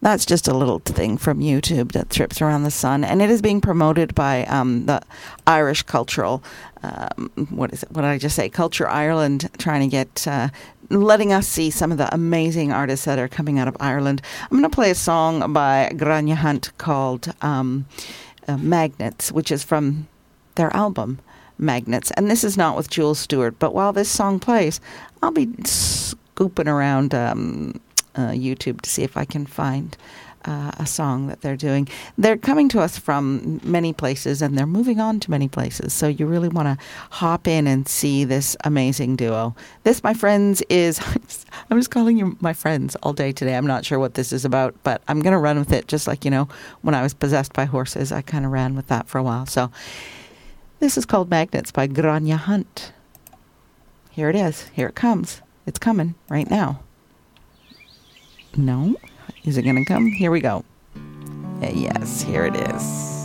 That's just a little thing from YouTube that trips around the sun, and it is being promoted by the Irish Cultural, what did I just say? Culture Ireland, trying to get, letting us see some of the amazing artists that are coming out of Ireland. I'm going to play a song by Grania Hunt called Magnets, which is from their album Magnets, and this is not with Jules Stewart, but while this song plays, I'll be scooping around YouTube to see if I can find a song that they're doing. They're coming to us from many places, and they're moving on to many places, so you really want to hop in and see this amazing duo. This, my friends, is I'm just calling you my friends all day today. I'm not sure what this is about, but I'm going to run with it, just like, when I was possessed by horses, I kind of ran with that for a while. So this is called Magnets by Grania Hunt. Here it is. Here it comes. It's coming right now. No? Is it going to come? Here we go. Yes, here it is.